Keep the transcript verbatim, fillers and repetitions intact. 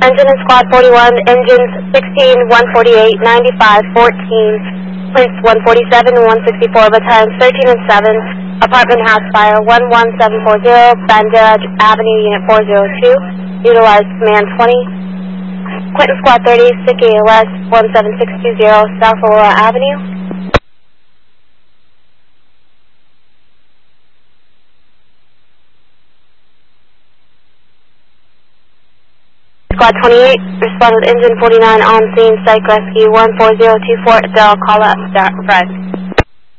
Engine in Squad forty-one, engines sixteen, one forty-eight, ninety-five, fourteen, Prince one forty-seven, one sixty-four, battalions thirteen and seven, apartment house fire one one seven four zero, Bandera Avenue, Unit four zero two, utilize command twenty, Quinton Squad thirty, S I C A West one seven six two zero, South Aurora Avenue. Squad twenty-eight, respond with engine forty-nine on scene, psych rescue one four zero two four, Adele, call up, start, rise.